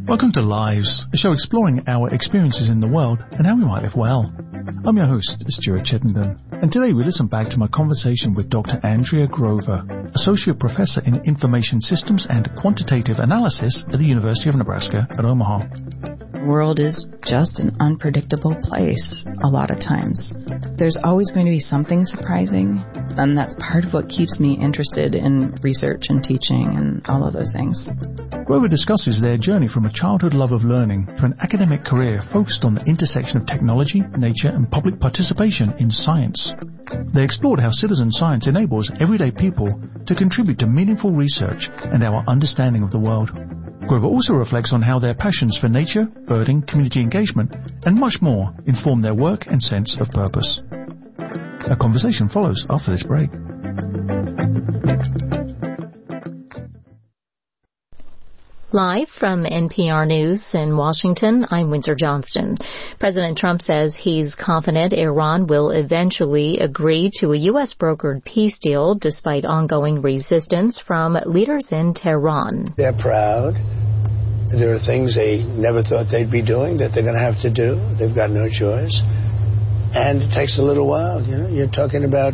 Welcome to Lives, a show exploring our experiences in the world and how we might live well. I'm your host, Stuart Chittenden, and today we listen back to my conversation with Dr. Andrea Grover, Associate Professor in Information Systems and Quantitative Analysis at the University of Nebraska at Omaha. The world is just an unpredictable place a lot of times. There's always going to be something surprising, and that's part of what keeps me interested in research and teaching and all of those things. Grover discusses their journey from a childhood love of learning to an academic career focused on the intersection of technology, nature, and public participation in science. They explored how citizen science enables everyday people to contribute to meaningful research and our understanding of the world. Grover also reflects on how their passions for nature, birding, community engagement, and much more inform their work and sense of purpose. A conversation follows after this break. Live from NPR News in Washington, I'm Windsor Johnston. President Trump says he's confident Iran will eventually agree to a U.S.-brokered peace deal despite ongoing resistance from leaders in Tehran. They're proud. There are things they never thought they'd be doing that they're going to have to do. They've got no choice. And it takes a little while. You know, you're talking about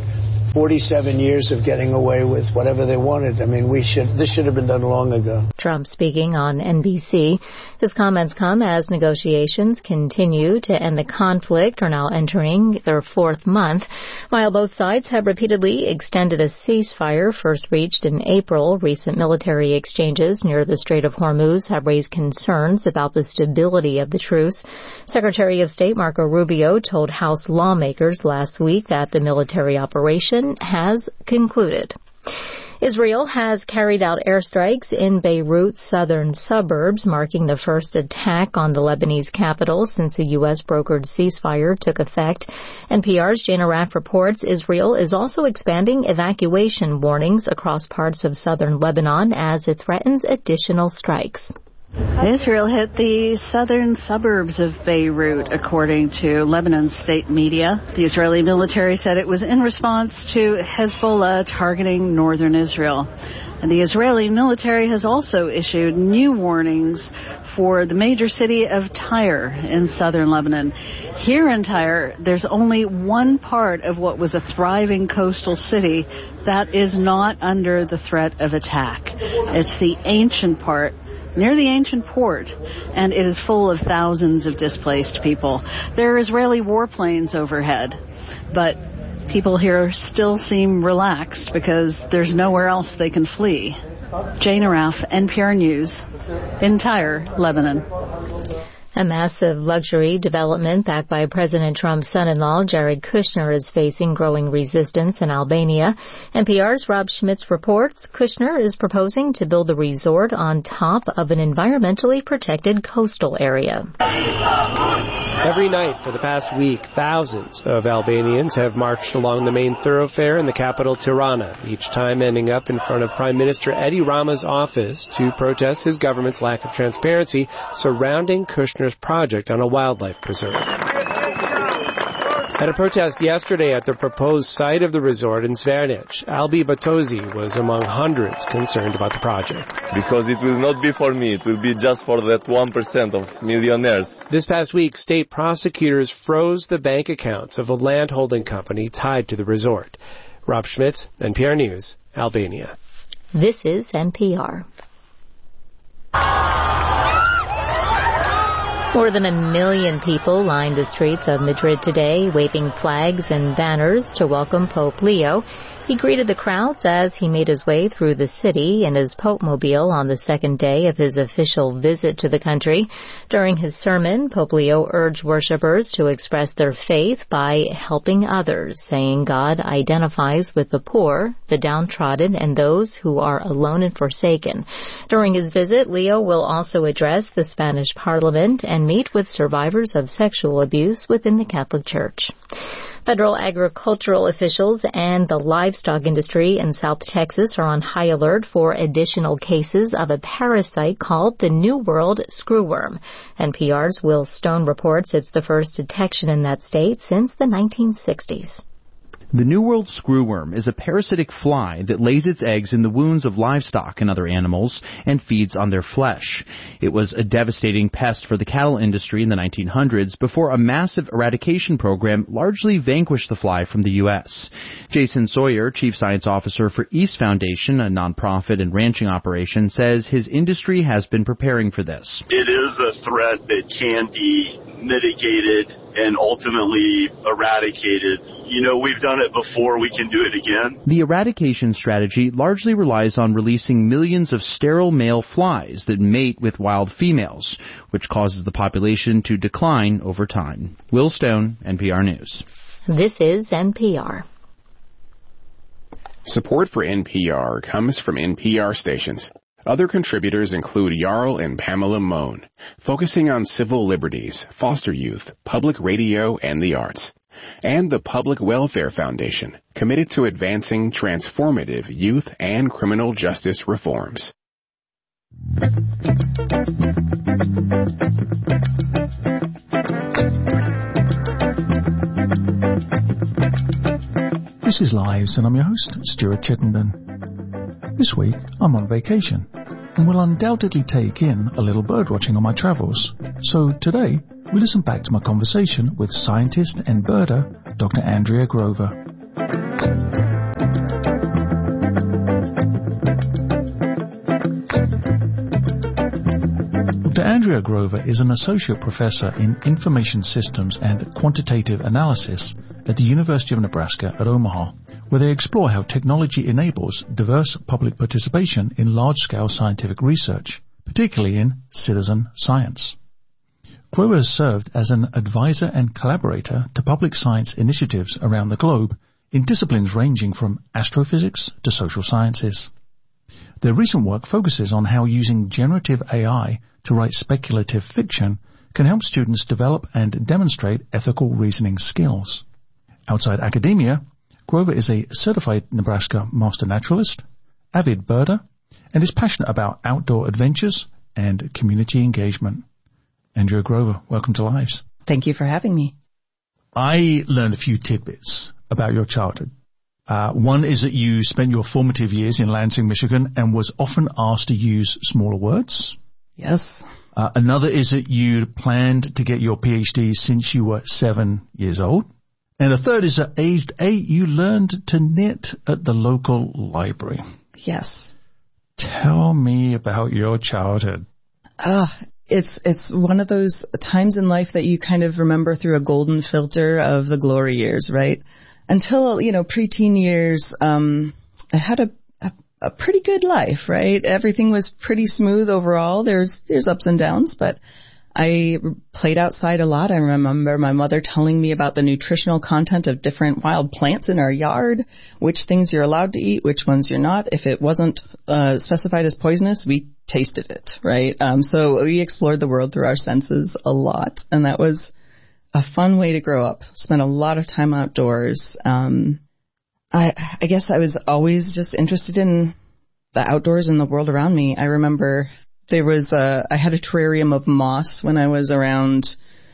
47 years of getting away with whatever they wanted. I mean, this should have been done long ago. Trump speaking on NBC. His comments come as negotiations continue to end the conflict are now entering their fourth month, while both sides have repeatedly extended a ceasefire first reached in April. Recent military exchanges near the Strait of Hormuz have raised concerns about the stability of the truce. Secretary of State Marco Rubio told House lawmakers last week that the military operation has concluded. Israel has carried out airstrikes in Beirut's southern suburbs, marking the first attack on the Lebanese capital since a U.S.-brokered ceasefire took effect. NPR's Jana Raff reports Israel is also expanding evacuation warnings across parts of southern Lebanon as it threatens additional strikes. Israel hit the southern suburbs of Beirut, according to Lebanon's state media. The Israeli military said it was in response to Hezbollah targeting northern Israel. And the Israeli military has also issued new warnings for the major city of Tyre in southern Lebanon. Here in Tyre, there's only one part of what was a thriving coastal city that is not under the threat of attack. It's the ancient part, near the ancient port, and it is full of thousands of displaced people. There are Israeli warplanes overhead, but people here still seem relaxed because there's nowhere else they can flee. Jana Raff, NPR News, in Tyre, Lebanon. A massive luxury development backed by President Trump's son-in-law, Jared Kushner, is facing growing resistance in Albania. NPR's Rob Schmitz reports Kushner is proposing to build a resort on top of an environmentally protected coastal area. Every night for the past week, thousands of Albanians have marched along the main thoroughfare in the capital, Tirana, each time ending up in front of Prime Minister Edi Rama's office to protest his government's lack of transparency surrounding Kushner's project on a wildlife preserve. At a protest yesterday at the proposed site of the resort in Zvernic, Albi Batozi was among hundreds concerned about the project. Because it will not be for me, it will be just for that 1% of millionaires. This past week, state prosecutors froze the bank accounts of a land holding company tied to the resort. Rob Schmitz, NPR News, Albania. This is NPR. More than 1 million people lined the streets of Madrid today, waving flags and banners to welcome Pope Leo. He greeted the crowds as he made his way through the city in his Pope-mobile on the second day of his official visit to the country. During his sermon, Pope Leo urged worshippers to express their faith by helping others, saying God identifies with the poor, the downtrodden, and those who are alone and forsaken. During his visit, Leo will also address the Spanish Parliament and meet with survivors of sexual abuse within the Catholic Church. Federal agricultural officials and the livestock industry in South Texas are on high alert for additional cases of a parasite called the New World screwworm. NPR's Will Stone reports it's the first detection in that state since the 1960s. The New World screwworm is a parasitic fly that lays its eggs in the wounds of livestock and other animals and feeds on their flesh. It was a devastating pest for the cattle industry in the 1900s before a massive eradication program largely vanquished the fly from the U.S. Jason Sawyer, Chief Science Officer for East Foundation, a nonprofit and ranching operation, says his industry has been preparing for this. It is a threat that can be mitigated and ultimately eradicated. You know, we've done it before, we can do it again. The eradication strategy largely relies on releasing millions of sterile male flies that mate with wild females, which causes the population to decline over time. Will Stone, NPR News. This is NPR. Support for NPR comes from NPR stations. Other contributors include Jarl and Pamela Mohn, focusing on civil liberties, foster youth, public radio, and the arts. And the Public Welfare Foundation, committed to advancing transformative youth and criminal justice reforms. This is Lives, and I'm your host, Stuart Chittenden. This week, I'm on vacation, and will undoubtedly take in a little birdwatching on my travels. So today, we listen back to my conversation with scientist and birder, Dr. Andrea Grover. Dr. Andrea Grover is an associate professor in information systems and quantitative analysis at the University of Nebraska at Omaha, where they explore how technology enables diverse public participation in large-scale scientific research, particularly in citizen science. Grover has served as an advisor and collaborator to public science initiatives around the globe in disciplines ranging from astrophysics to social sciences. Their recent work focuses on how using generative AI to write speculative fiction can help students develop and demonstrate ethical reasoning skills. Outside academia, Grover is a certified Nebraska master naturalist, avid birder, and is passionate about outdoor adventures and community engagement. Andrea Grover, welcome to Lives. Thank you for having me. I learned a few tidbits about your childhood. One is that you spent your formative years in Lansing, Michigan, and was often asked to use smaller words. Yes. Another is that you planned to get your PhD since you were 7 years old. And a third is that aged 8, you learned to knit at the local library. Yes. Tell me about your childhood. It's one of those times in life that you kind of remember through a golden filter of the glory years, right? Until, preteen years, I had a pretty good life, right? Everything was pretty smooth overall. There's ups and downs, but I played outside a lot. I remember my mother telling me about the nutritional content of different wild plants in our yard, which things you're allowed to eat, which ones you're not. If it wasn't specified as poisonous, we tasted it, right? So we explored the world through our senses a lot, and that was a fun way to grow up. Spent a lot of time outdoors. I guess I was always just interested in the outdoors and the world around me. I remember I had a terrarium of moss when I was around,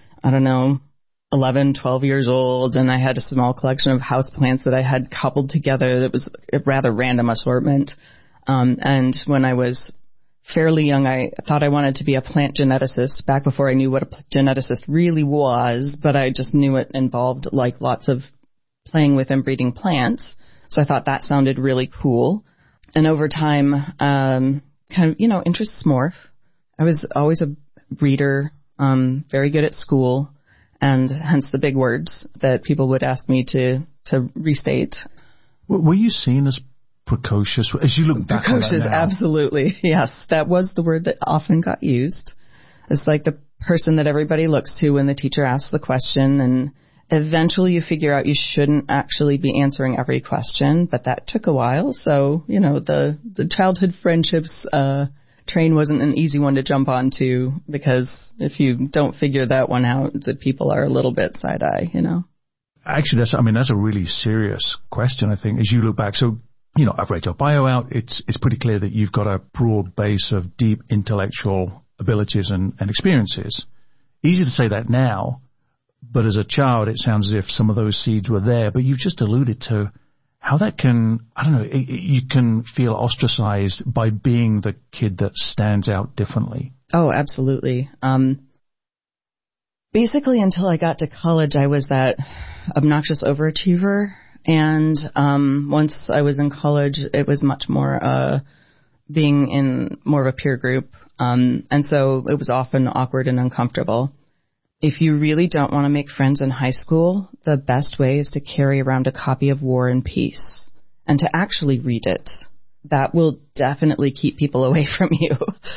11, 12 years old, and I had a small collection of houseplants that I had coupled together that was a rather random assortment. And when I was fairly young, I thought I wanted to be a plant geneticist back before I knew what a geneticist really was, but I just knew it involved like lots of playing with and breeding plants. So I thought that sounded really cool. And over time, interests morph. I was always a reader, very good at school, and hence the big words that people would ask me to restate. Were you seen as precocious as you look back on that now? Absolutely. Yes, that was the word that often got used. It's like the person that everybody looks to when the teacher asks the question, and eventually you figure out you shouldn't actually be answering every question, but that took a while. So, the childhood friendships train wasn't an easy one to jump onto, because if you don't figure that one out, the people are a little bit side-eye, Actually, that's a really serious question, I think, as you look back. So, I've read your bio out. It's pretty clear that you've got a broad base of deep intellectual abilities and experiences. Easy to say that now, But as a child, it sounds as if some of those seeds were there. But you've just alluded to how that can, I don't know, you can feel ostracized by being the kid that stands out differently. Oh, absolutely. Basically, until I got to college, I was that obnoxious overachiever. And once I was in college, it was much more being in more of a peer group. And so it was often awkward and uncomfortable. If you really don't want to make friends in high school, the best way is to carry around a copy of War and Peace and to actually read it. That will definitely keep people away from you.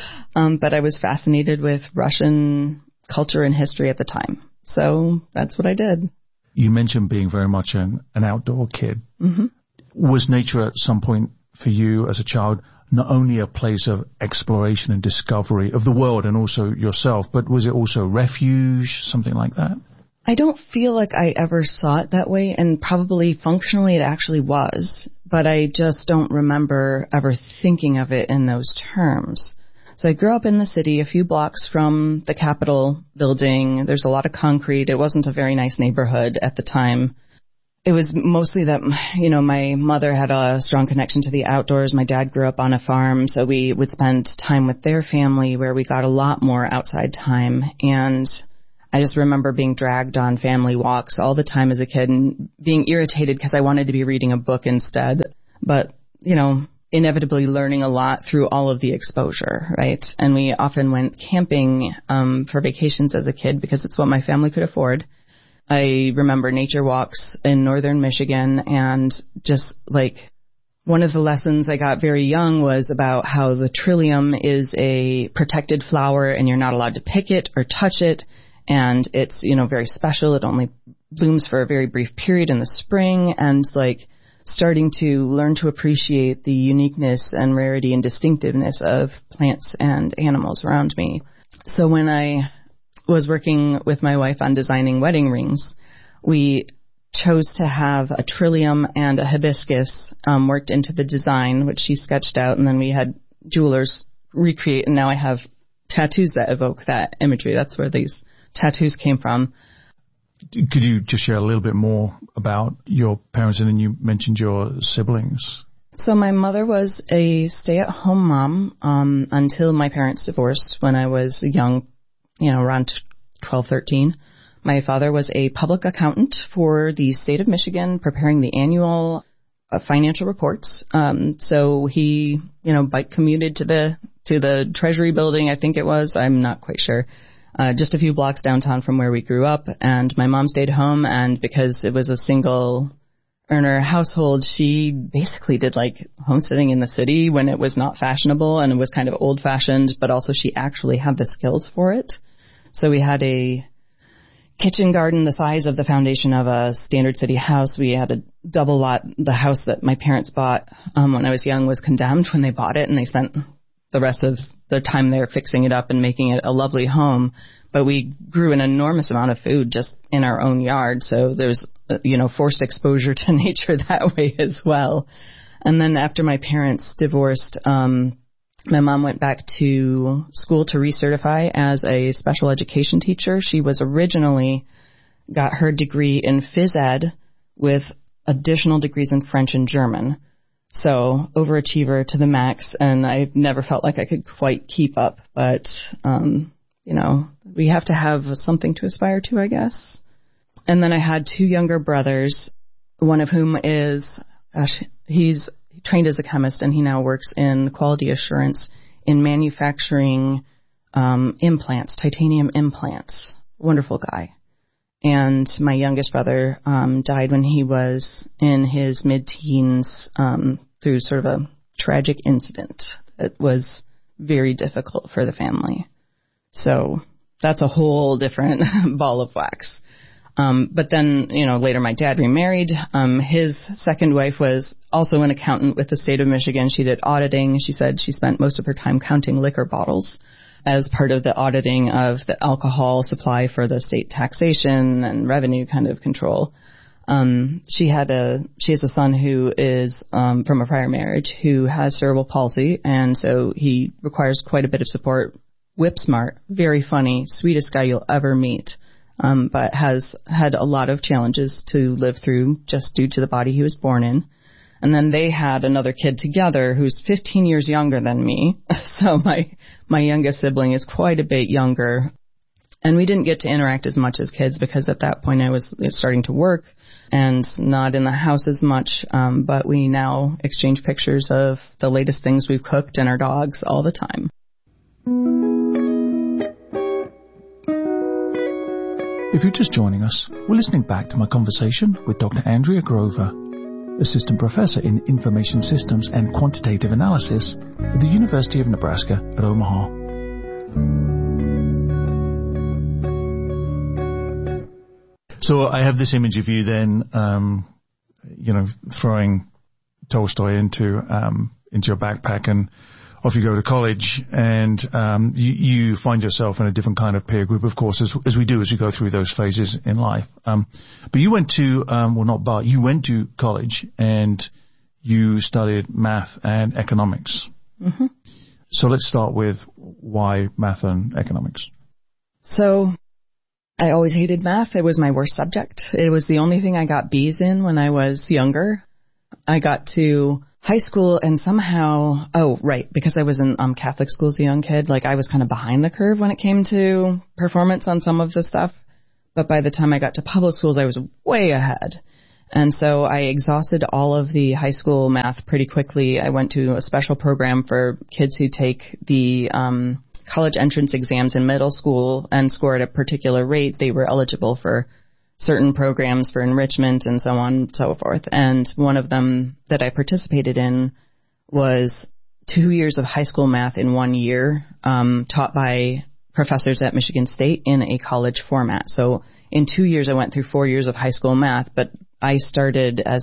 But I was fascinated with Russian culture and history at the time. So that's what I did. You mentioned being very much an outdoor kid. Mm-hmm. Was nature at some point for you as a child not only a place of exploration and discovery of the world and also yourself, but was it also refuge, something like that? I don't feel like I ever saw it that way, and probably functionally it actually was, but I just don't remember ever thinking of it in those terms. So I grew up in the city, a few blocks from the Capitol building. There's a lot of concrete. It wasn't a very nice neighborhood at the time. It was mostly that, my mother had a strong connection to the outdoors. My dad grew up on a farm, so we would spend time with their family where we got a lot more outside time. And I just remember being dragged on family walks all the time as a kid and being irritated because I wanted to be reading a book instead. But, inevitably learning a lot through all of the exposure, right? And we often went camping for vacations as a kid because it's what my family could afford. I remember nature walks in northern Michigan, and just like one of the lessons I got very young was about how the trillium is a protected flower and you're not allowed to pick it or touch it. And it's, very special. It only blooms for a very brief period in the spring, and starting to learn to appreciate the uniqueness and rarity and distinctiveness of plants and animals around me. So when I was working with my wife on designing wedding rings, we chose to have a trillium and a hibiscus worked into the design, which she sketched out, and then we had jewelers recreate, and now I have tattoos that evoke that imagery. That's where these tattoos came from. Could you just share a little bit more about your parents, and then you mentioned your siblings? So my mother was a stay-at-home mom until my parents divorced when I was young, around 12, 13. My father was a public accountant for the state of Michigan, preparing the annual financial reports. So he, bike commuted to the Treasury building, I think it was. I'm not quite sure. Just a few blocks downtown from where we grew up. And my mom stayed home, and because it was a single earner household, she basically did homesteading in the city when it was not fashionable and it was kind of old fashioned, but also she actually had the skills for it. So we had a kitchen garden the size of the foundation of a standard city house. We had a double lot. The house that my parents bought when I was young was condemned when they bought it, and they spent the rest of their time there fixing it up and making it a lovely home. But we grew an enormous amount of food just in our own yard. So there's, forced exposure to nature that way as well. And then after my parents divorced, my mom went back to school to recertify as a special education teacher. She was originally got her degree in phys ed with additional degrees in French and German. So overachiever to the max, and I never felt like I could quite keep up. But, we have to have something to aspire to, I guess. And then I had two younger brothers, one of whom is, he's trained as a chemist, and he now works in quality assurance in manufacturing implants, titanium implants. Wonderful guy. And my youngest brother died when he was in his mid-teens through sort of a tragic incident. It was very difficult for the family. So that's a whole different ball of wax. But then, later my dad remarried. His second wife was also an accountant with the state of Michigan. She did auditing. She said she spent most of her time counting liquor bottles as part of the auditing of the alcohol supply for the state taxation and revenue kind of control. She has a son who is from a prior marriage who has cerebral palsy, and so he requires quite a bit of support. Whip smart, very funny, sweetest guy you'll ever meet. but has had a lot of challenges to live through just due to the body he was born in. And then they had another kid together who's 15 years younger than me. So my youngest sibling is quite a bit younger. And we didn't get to interact as much as kids because at that point I was starting to work and not in the house as much. But we now exchange pictures of the latest things we've cooked and our dogs all the time. If you're just joining us, we're listening back to my conversation with Dr. Andrea Grover, Assistant Professor in Information Systems and Quantitative Analysis at the University of Nebraska at Omaha. So I have this image of you then, throwing Tolstoy into your backpack and off you go to college, and you find yourself in a different kind of peer group, of course, as we do as we go through those phases in life. But you went to, you went to college and you studied math and economics. Mm-hmm. So let's start with why math and economics. So I always hated math. It was my worst subject. It was the only thing I got B's in when I was younger. I got to high school and somehow, because I was in Catholic school as a young kid, I was kind of behind the curve when it came to performance on some of the stuff. But by the time I got to public schools, I was way ahead. And so I exhausted all of the high school math pretty quickly. I went to a special program for kids who take the college entrance exams in middle school and score at a particular rate. They were eligible for certain programs for enrichment and so on and so forth. And one of them that I participated in was 2 years of high school math in 1 year, taught by professors at Michigan State in a college format. So in 2 years, I went through 4 years of high school math, but I started I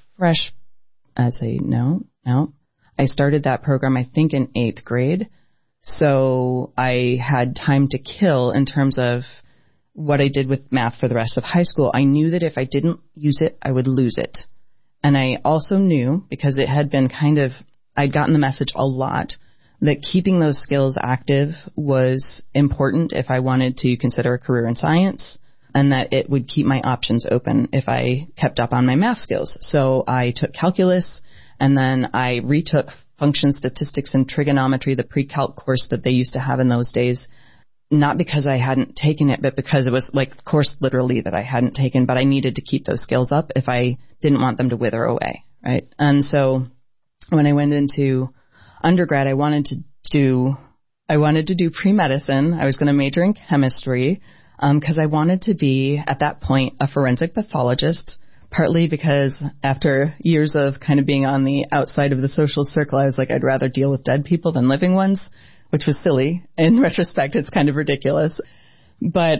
started that program, I think, in 8th grade. So I had time to kill in terms of what I did with math for the rest of high school. I knew that if I didn't use it, I would lose it. And I also knew, because it had been I'd gotten the message a lot, that keeping those skills active was important if I wanted to consider a career in science, and that it would keep my options open if I kept up on my math skills. So I took calculus, and then I retook function statistics and trigonometry, the pre-calc course that they used to have in those days. Not because I hadn't taken it, but because it was course literally that I hadn't taken, but I needed to keep those skills up if I didn't want them to wither away, right? And so when I went into undergrad, I wanted to do pre-medicine. I was going to major in chemistry because I wanted to be, at that point, a forensic pathologist, partly because after years of kind of being on the outside of the social circle, I was I'd rather deal with dead people than living ones, which was silly. In retrospect, it's kind of ridiculous. But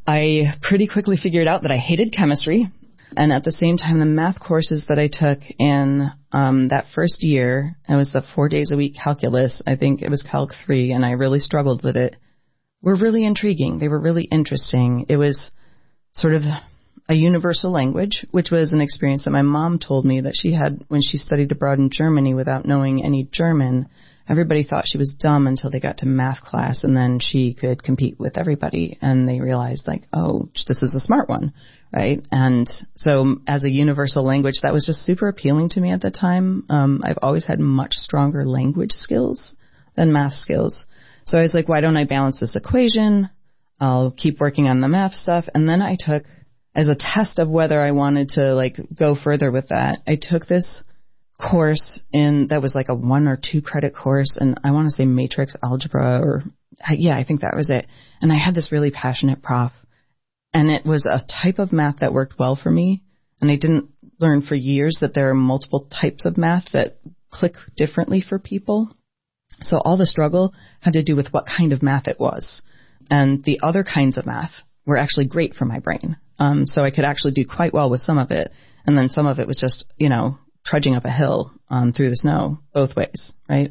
I pretty quickly figured out that I hated chemistry. And at the same time, the math courses that I took in that first year, it was the 4 days a week calculus. I think it was Calc 3, and I really struggled with it, were really intriguing. They were really interesting. It was sort of a universal language, which was an experience that my mom told me that she had when she studied abroad in Germany without knowing any German. Everybody thought she was dumb until they got to math class, and then she could compete with everybody, and they realized, oh, this is a smart one, right? And so as a universal language, that was just super appealing to me at the time. I've always had much stronger language skills than math skills. So I was why don't I balance this equation? I'll keep working on the math stuff. And then I took, as a test of whether I wanted to go further with that, I took this course that was a 1 or 2 credit course, and I want to say matrix algebra, I think that was it. And I had this really passionate prof, and it was a type of math that worked well for me, and I didn't learn for years that there are multiple types of math that click differently for people. So all the struggle had to do with what kind of math it was, and the other kinds of math were actually great for my brain. So I could actually do quite well with some of it, and then some of it was just, trudging up a hill through the snow, both ways, right?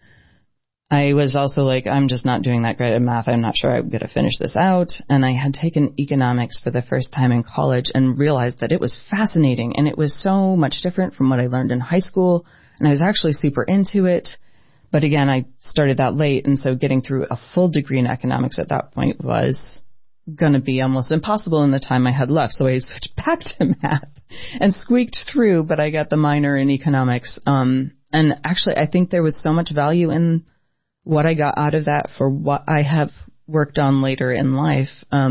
I was also I'm just not doing that great at math. I'm not sure I'm going to finish this out. And I had taken economics for the first time in college and realized that it was fascinating, and it was so much different from what I learned in high school, and I was actually super into it. But again, I started that late, and so getting through a full degree in economics at that point was going to be almost impossible in the time I had left. So I switched back to math and squeaked through, but I got the minor in economics. And actually, I think there was so much value in what I got out of that for what I have worked on later in life.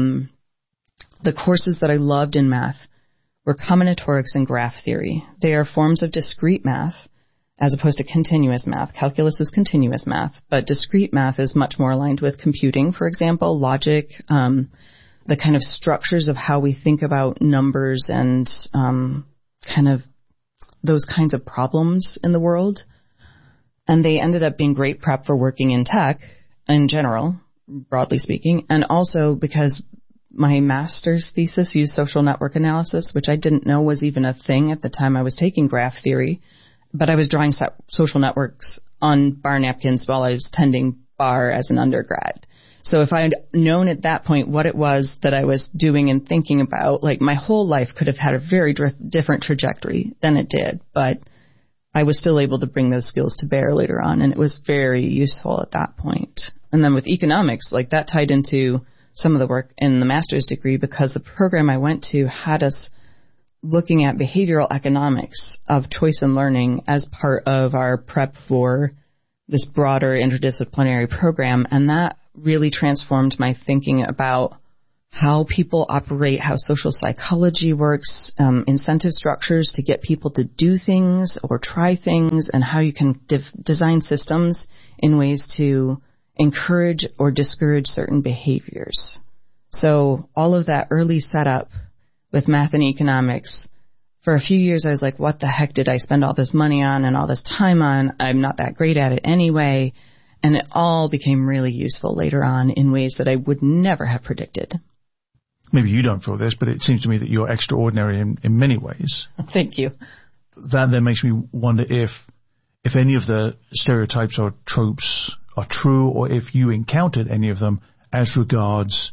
The courses that I loved in math were combinatorics and graph theory. They are forms of discrete math as opposed to continuous math. Calculus is continuous math, but discrete math is much more aligned with computing, for example, logic, the kind of structures of how we think about numbers and kind of those kinds of problems in the world. And they ended up being great prep for working in tech in general, broadly speaking, and also because my master's thesis used social network analysis, which I didn't know was even a thing at the time I was taking graph theory, but I was drawing social networks on bar napkins while I was tending bar as an undergrad. So if I had known at that point what it was that I was doing and thinking about, like my whole life could have had a very different trajectory than it did, but I was still able to bring those skills to bear later on, and it was very useful at that point. And then with economics, like that tied into some of the work in the master's degree because the program I went to had us looking at behavioral economics of choice and learning as part of our prep for this broader interdisciplinary program. And that really transformed my thinking about how people operate, how social psychology works, incentive structures to get people to do things or try things, and how you can design systems in ways to encourage or discourage certain behaviors. So all of that early setup with math and economics, for a few years I was like, what the heck did I spend all this money on and all this time on? I'm not that great at it anyway. And it all became really useful later on in ways that I would never have predicted. Maybe you don't feel this, but it seems to me that you're extraordinary in many ways. Thank you. That then makes me wonder if any of the stereotypes or tropes are true, or if you encountered any of them as regards,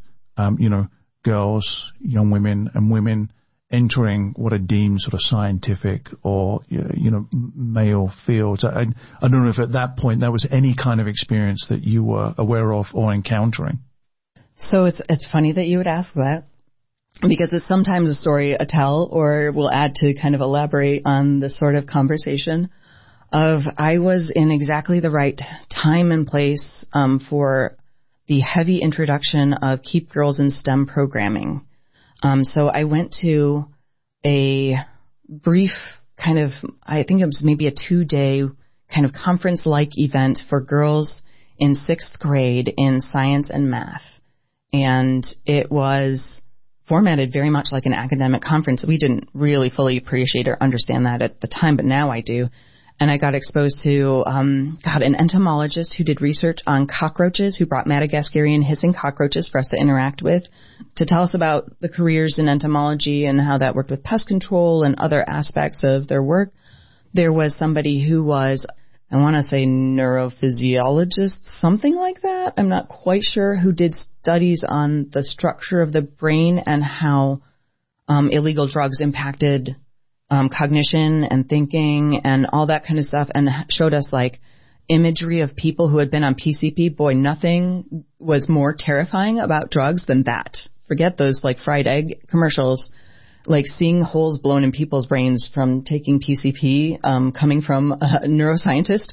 girls, young women, and women entering what are deemed sort of scientific or, male fields. I don't know if at that point there was any kind of experience that you were aware of or encountering. So it's funny that you would ask that, because it's sometimes a story I tell or will add to kind of elaborate on this sort of conversation of I was in exactly the right time and place for the heavy introduction of Keep Girls in STEM programming. So I went to a brief kind of, I think it was maybe a 2-day kind of conference-like event for girls in 6th grade in science and math. And it was formatted very much like an academic conference. We didn't really fully appreciate or understand that at the time, but now I do. And I got exposed to, an entomologist who did research on cockroaches, who brought Madagascarian hissing cockroaches for us to interact with, to tell us about the careers in entomology and how that worked with pest control and other aspects of their work. There was somebody who was, I want to say neurophysiologist, something like that. I'm not quite sure, who did studies on the structure of the brain and how illegal drugs impacted cognition and thinking and all that kind of stuff, and showed us like imagery of people who had been on PCP. Boy, nothing was more terrifying about drugs than that. Forget those like fried egg commercials, like seeing holes blown in people's brains from taking PCP, coming from a neuroscientist,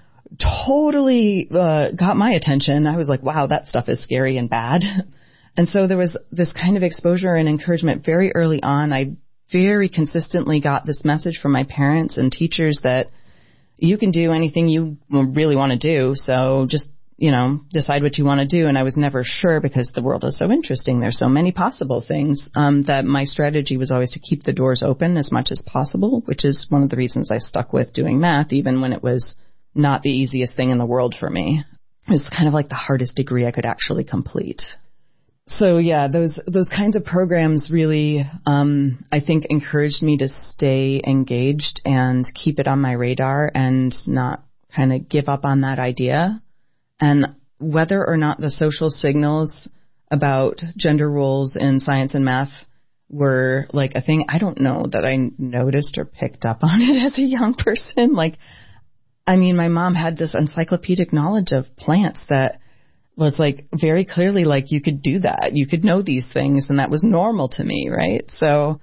totally got my attention. I was like, wow, that stuff is scary and bad. And so there was this kind of exposure and encouragement very early on. I very consistently got this message from my parents and teachers that you can do anything you really want to do. So just, decide what you want to do. And I was never sure, because the world is so interesting. There's so many possible things, that my strategy was always to keep the doors open as much as possible, which is one of the reasons I stuck with doing math, even when it was not the easiest thing in the world for me. It was kind of like the hardest degree I could actually complete. So yeah, those kinds of programs really, I think, encouraged me to stay engaged and keep it on my radar and not kind of give up on that idea. And whether or not the social signals about gender roles in science and math were like a thing, I don't know that I noticed or picked up on it as a young person. My mom had this encyclopedic knowledge of plants that was like very clearly like you could do that. You could know these things, and that was normal to me, right? So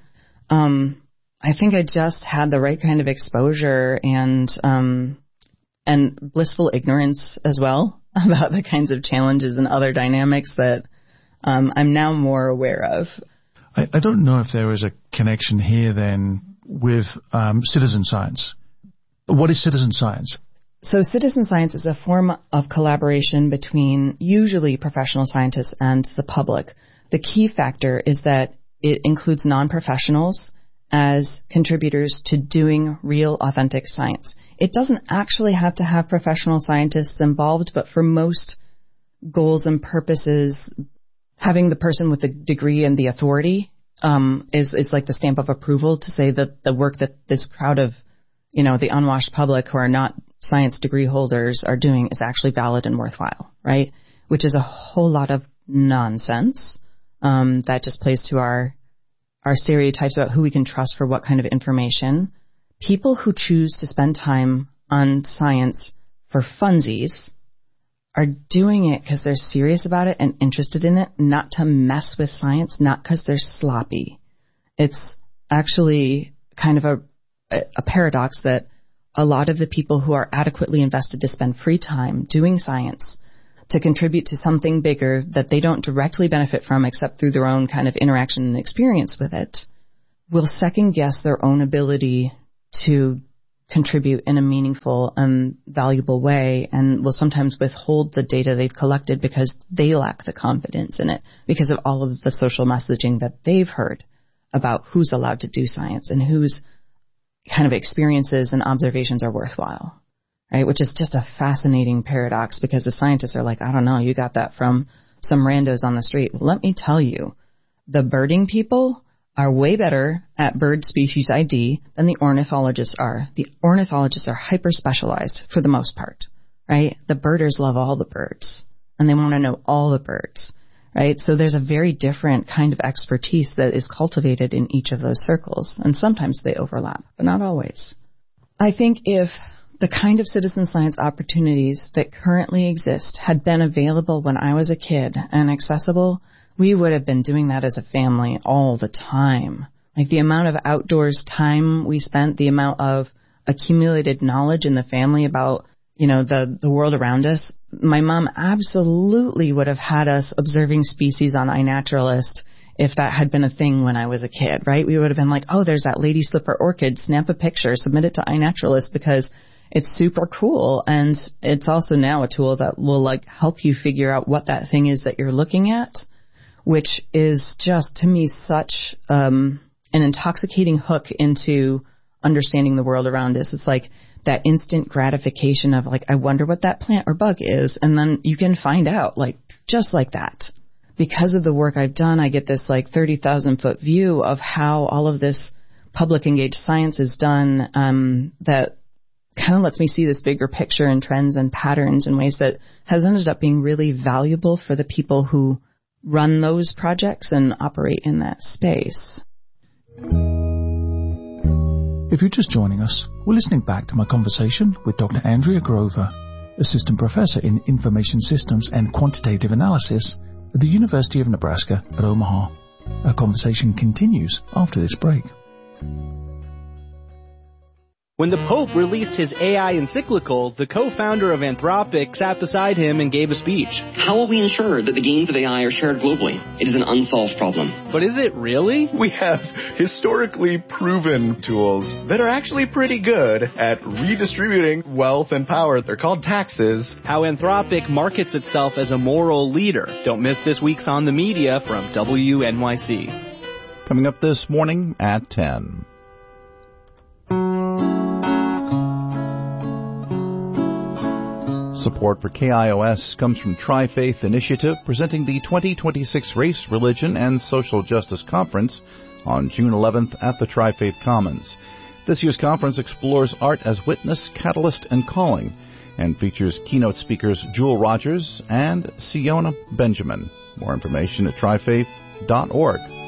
I think I just had the right kind of exposure and blissful ignorance as well about the kinds of challenges and other dynamics that I'm now more aware of. I don't know if there is a connection here then with citizen science. What is citizen science? So citizen science is a form of collaboration between usually professional scientists and the public. The key factor is that it includes non-professionals as contributors to doing real, authentic science. It doesn't actually have to have professional scientists involved, but for most goals and purposes, having the person with the degree and the authority is like the stamp of approval to say that the work that this crowd of, the unwashed public who are not science degree holders are doing is actually valid and worthwhile, right? Which is a whole lot of nonsense that just plays to our stereotypes about who we can trust for what kind of information. People who choose to spend time on science for funsies are doing it because they're serious about it and interested in it, not to mess with science, not because they're sloppy. It's actually kind of a paradox that a lot of the people who are adequately invested to spend free time doing science to contribute to something bigger that they don't directly benefit from except through their own kind of interaction and experience with it, will second guess their own ability to contribute in a meaningful and valuable way, and will sometimes withhold the data they've collected because they lack the confidence in it because of all of the social messaging that they've heard about who's allowed to do science and whose kind of experiences and observations are worthwhile. Right, which is just a fascinating paradox because the scientists are like, I don't know, you got that from some randos on the street. Well, let me tell you, the birding people are way better at bird species ID than the ornithologists are. The ornithologists are hyper-specialized for the most part, right? The birders love all the birds, and they want to know all the birds, right? So there's a very different kind of expertise that is cultivated in each of those circles, and sometimes they overlap, but not always. I think if the kind of citizen science opportunities that currently exist had been available when I was a kid and accessible, we would have been doing that as a family all the time. Like the amount of outdoors time we spent, the amount of accumulated knowledge in the family about, the world around us. My mom absolutely would have had us observing species on iNaturalist if that had been a thing when I was a kid, right? We would have been like, oh, there's that lady slipper orchid, snap a picture, submit it to iNaturalist because it's super cool, and it's also now a tool that will help you figure out what that thing is that you're looking at, which is just to me such an intoxicating hook into understanding the world around us. It's like that instant gratification of I wonder what that plant or bug is, and then you can find out just like that. Because of the work I've done, I get this 30,000-foot view of how all of this public engaged science is done that kind of lets me see this bigger picture and trends and patterns in ways that has ended up being really valuable for the people who run those projects and operate in that space. If you're just joining us, we're listening back to my conversation with Dr. Andrea Grover, Assistant Professor in Information Systems and Quantitative Analysis at the University of Nebraska at Omaha. Our conversation continues after this break. When the Pope released his AI encyclical, the co-founder of Anthropic sat beside him and gave a speech. How will we ensure that the gains of AI are shared globally? It is an unsolved problem. But is it really? We have historically proven tools that are actually pretty good at redistributing wealth and power. They're called taxes. How Anthropic markets itself as a moral leader. Don't miss this week's On the Media from WNYC. Coming up this morning at 10. Support for KIOS comes from Tri-Faith Initiative, presenting the 2026 Race, Religion, and Social Justice Conference on June 11th at the Tri-Faith Commons. This year's conference explores art as witness, catalyst, and calling, and features keynote speakers Jewel Rogers and Siona Benjamin. More information at trifaith.org.